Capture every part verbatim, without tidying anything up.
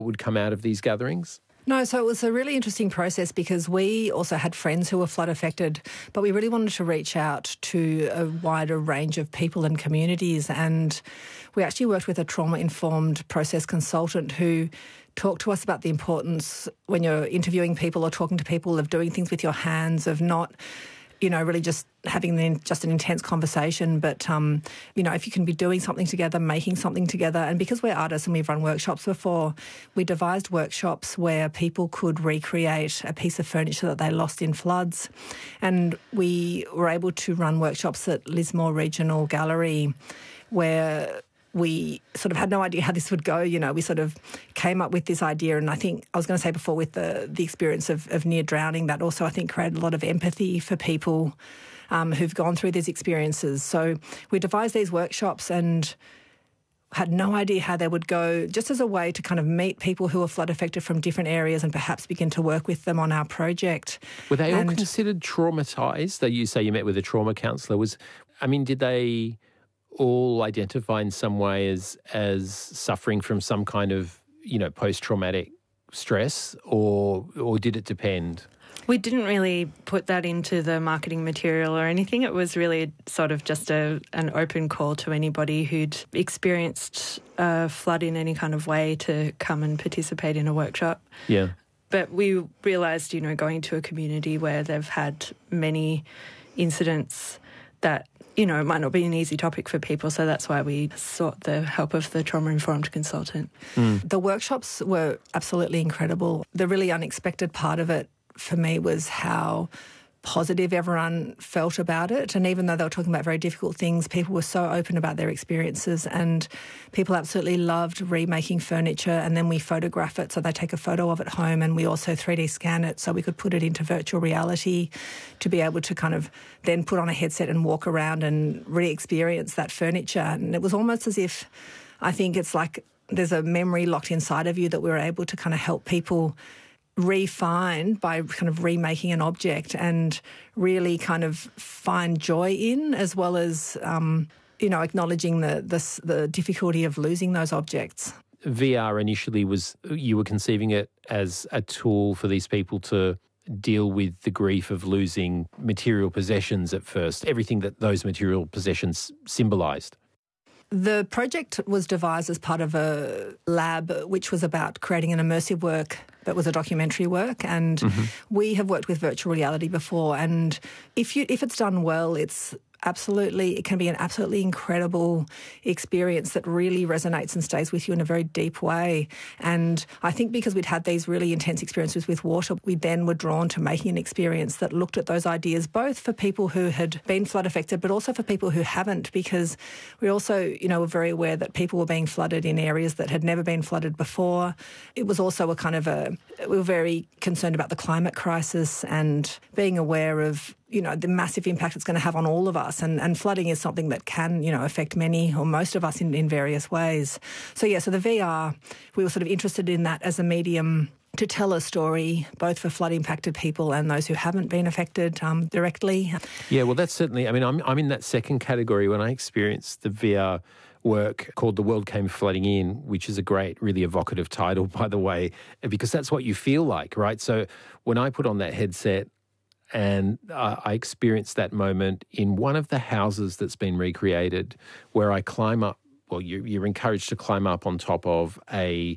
would come out of these gatherings? No, so it was a really interesting process because we also had friends who were flood affected, but we really wanted to reach out to a wider range of people and communities. And we actually worked with a trauma-informed process consultant who talked to us about the importance when you're interviewing people or talking to people of doing things with your hands, of not, you know, really just having the, just an intense conversation, but, um, you know, if you can be doing something together, making something together. And because we're artists and we've run workshops before, we devised workshops where people could recreate a piece of furniture that they lost in floods. And we were able to run workshops at Lismore Regional Gallery where we sort of had no idea how this would go. You know, we sort of came up with this idea, and I think I was going to say before with the the experience of, of near drowning, that also I think created a lot of empathy for people um, who've gone through these experiences. So we devised these workshops and had no idea how they would go, just as a way to kind of meet people who are flood affected from different areas and perhaps begin to work with them on our project. Were they and, all considered traumatised? That you say you met with a trauma counsellor. Was, I mean, did they all identify in some way as as suffering from some kind of, you know, post-traumatic stress, or or did it depend? We didn't really put that into the marketing material or anything. It was really sort of just a an open call to anybody who'd experienced a flood in any kind of way to come and participate in a workshop. Yeah. But we realised, you know, going to a community where they've had many incidents, that, you know, it might not be an easy topic for people, so that's why we sought the help of the trauma-informed consultant. Mm. The workshops were absolutely incredible. The really unexpected part of it for me was how positive everyone felt about it. And even though they were talking about very difficult things, people were so open about their experiences, and people absolutely loved remaking furniture. And then we photograph it, so they take a photo of it home, and we also three D scan it so we could put it into virtual reality to be able to kind of then put on a headset and walk around and re-experience that furniture. And it was almost as if, I think it's like there's a memory locked inside of you that we were able to kind of help people refine by kind of remaking an object and really kind of find joy in, as well as, um, you know, acknowledging the, the the difficulty of losing those objects. V R initially was, you were conceiving it as a tool for these people to deal with the grief of losing material possessions at first, everything that those material possessions symbolised. The project was devised as part of a lab which was about creating an immersive work that was a documentary work, and mm-hmm. we have worked with virtual reality before, and if you if it's done well, it's absolutely, it can be an absolutely incredible experience that really resonates and stays with you in a very deep way. And I think because we'd had these really intense experiences with water, we then were drawn to making an experience that looked at those ideas, both for people who had been flood affected, but also for people who haven't, because we also, you know, were very aware that people were being flooded in areas that had never been flooded before. It was also a kind of a, we were very concerned about the climate crisis and being aware of, you know, the massive impact it's going to have on all of us. And, and flooding is something that can, you know, affect many or most of us in, in various ways. So, yeah, so the V R, we were sort of interested in that as a medium to tell a story, both for flood-impacted people and those who haven't been affected um, directly. Yeah, well, that's certainly, I mean, I'm, I'm in that second category. When I experienced the V R work called The World Came Flooding In, which is a great, really evocative title, by the way, because that's what you feel like, right? So when I put on that headset, and uh, I experienced that moment in one of the houses that's been recreated, where I climb up, well, you, you're encouraged to climb up on top of a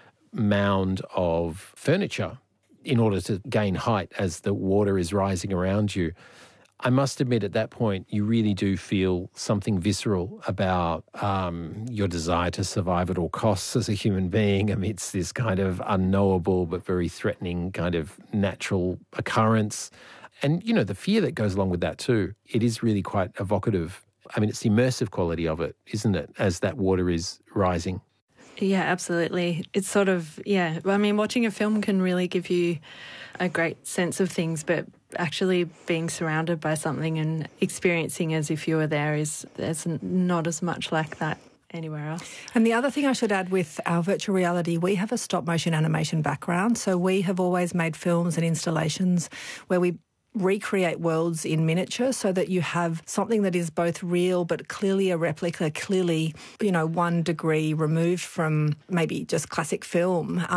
mound of furniture in order to gain height as the water is rising around you. I must admit, at that point, you really do feel something visceral about um, your desire to survive at all costs as a human being amidst this kind of unknowable but very threatening kind of natural occurrence. And, you know, the fear that goes along with that too. It is really quite evocative. I mean, it's the immersive quality of it, isn't it, as that water is rising? Yeah, absolutely. It's sort of, yeah, I mean, watching a film can really give you a great sense of things, but actually being surrounded by something and experiencing as if you were there is, there's not as much like that anywhere else. And the other thing I should add with our virtual reality, we have a stop motion animation background. So we have always made films and installations where we recreate worlds in miniature so that you have something that is both real but clearly a replica, clearly, you know, one degree removed from maybe just classic film.